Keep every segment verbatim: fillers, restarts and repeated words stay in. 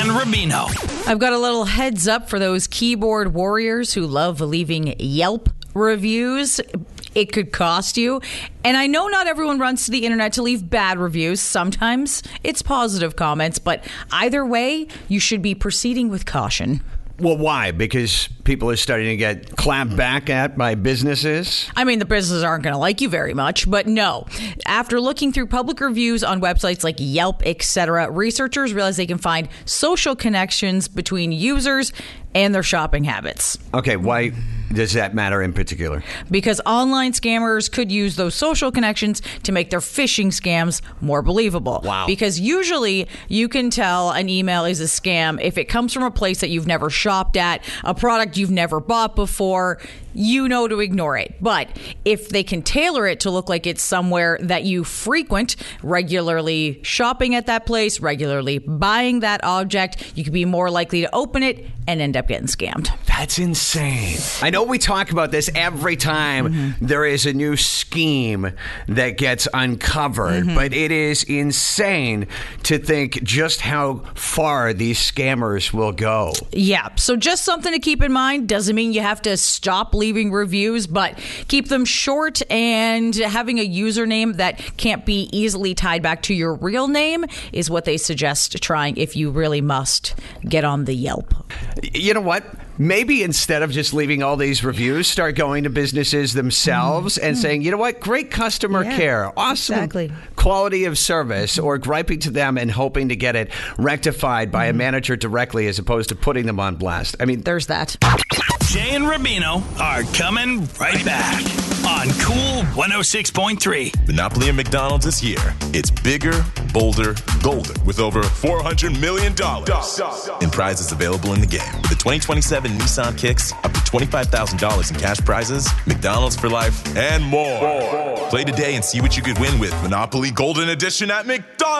and Rubino. I've got a little heads up for those keyboard warriors who love leaving Yelp reviews. It could cost you. And I know not everyone runs to the internet to leave bad reviews. Sometimes it's positive comments, but either way, you should be proceeding with caution. Well, why? Because people are starting to get clapped back at by businesses? I mean, the businesses aren't going to like you very much, but no. After looking through public reviews on websites like Yelp, et cetera, researchers realize they can find social connections between users and their shopping habits. Okay, why does that matter in particular? Because online scammers could use those social connections to make their phishing scams more believable. Wow. Because usually you can tell an email is a scam if it comes from a place that you've never shopped at, a product you've never bought before. You know to ignore it. But if they can tailor it to look like it's somewhere that you frequent, regularly shopping at that place, regularly buying that object, you could be more likely to open it and end up getting scammed. That's insane. I know we talk about this every time mm-hmm. there is a new scheme that gets uncovered, mm-hmm. but it is insane to think just how far these scammers will go. Yeah, so just something to keep in mind. Doesn't mean you have to stop leaving reviews, but keep them short, and having a username that can't be easily tied back to your real name is what they suggest trying if you really must get on the Yelp. You know what? Maybe instead of just leaving all these reviews, start going to businesses themselves mm-hmm. and saying, you know what, great customer yeah, care, awesome exactly. quality of service, or griping to them and hoping to get it rectified by mm-hmm. a manager directly as opposed to putting them on blast. I mean, there's that. Jay and Rubino are coming right back on Cool one oh six point three. Monopoly and McDonald's is here. It's bigger, bolder, golder, with over four hundred million dollars in prizes available in the game. With the twenty twenty-seven Nissan Kicks, up to twenty-five thousand dollars in cash prizes, McDonald's for life, and more. more. Play today and see what you could win with Monopoly Golden Edition at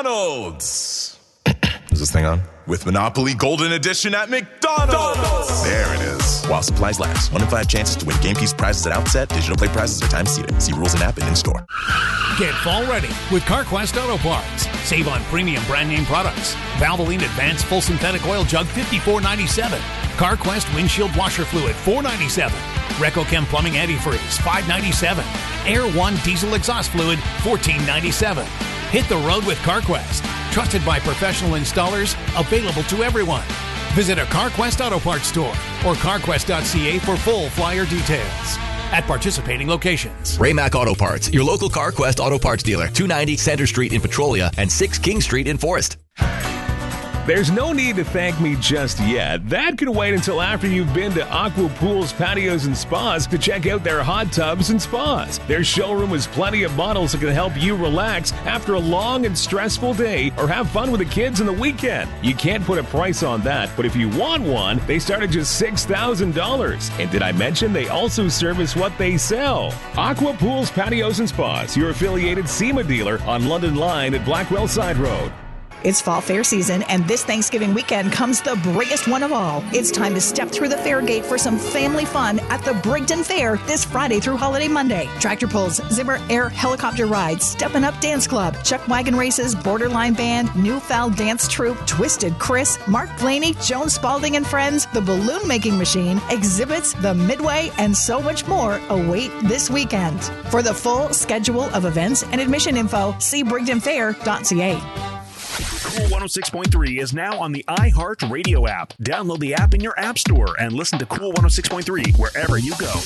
McDonald's. Is this thing on? With Monopoly Golden Edition at McDonald's. There it is. While supplies last. One in five chances to win game piece prizes at outset. Digital play prizes are time seated. See rules in app and in store. Get fall ready with CarQuest Auto Parts. Save on premium brand name products. Valvoline Advanced Full Synthetic Oil Jug fifty-four ninety-seven. CarQuest Windshield Washer Fluid four ninety-seven. RecoChem Plumbing Antifreeze five ninety-seven. Air One Diesel Exhaust Fluid fourteen ninety-seven. Hit the road with CarQuest. Trusted by professional installers, available to everyone. Visit a CarQuest Auto Parts store or carquest dot c a for full flyer details. At participating locations. Raymac Auto Parts, your local CarQuest Auto Parts dealer. two ninety Center Street in Petrolia and six King Street in Forest. There's no need to thank me just yet. That can wait until after you've been to Aqua Pools, Patios, and Spas to check out their hot tubs and spas. Their showroom has plenty of models that can help you relax after a long and stressful day or have fun with the kids on the weekend. You can't put a price on that, but if you want one, they start at just six thousand dollars. And did I mention they also service what they sell? Aqua Pools, Patios, and Spas, your affiliated SEMA dealer on London Line at Blackwell Side Road. It's fall fair season, and this Thanksgiving weekend comes the biggest one of all. It's time to step through the fair gate for some family fun at the Brigden Fair this Friday through Holiday Monday. Tractor pulls, Zimmer Air helicopter rides, Steppin' Up Dance Club, Chuck Wagon races, Borderline Band, Newfound Dance Troupe, Twisted Chris, Mark Blaney, Joan Spalding and Friends, the Balloon Making Machine, exhibits, the Midway, and so much more await this weekend. For the full schedule of events and admission info, see brigden fair dot c a. Cool one oh six point three is now on the iHeart Radio app. Download the app in your app store and listen to Cool one oh six point three wherever you go.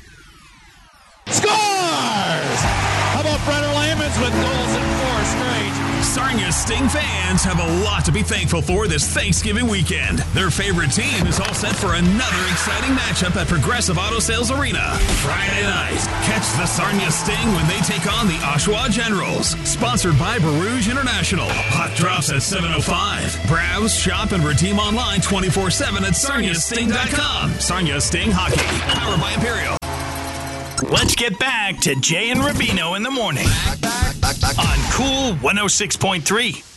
Scores! How about Brenner Lamons with goals in four straight? Sarnia Sting fans have a lot to be thankful for this Thanksgiving weekend. Their favorite team is all set for another exciting matchup at Progressive Auto Sales Arena. Friday night, catch the Sarnia Sting when they take on the Oshawa Generals. Sponsored by Barouge International. Hot drops at seven oh five. Browse, shop, and redeem online twenty-four seven at sarnia sting dot com. Sarnia Sting Hockey. Powered by Imperial. Let's get back to Jay and Rubino in the morning on Cool one oh six point three.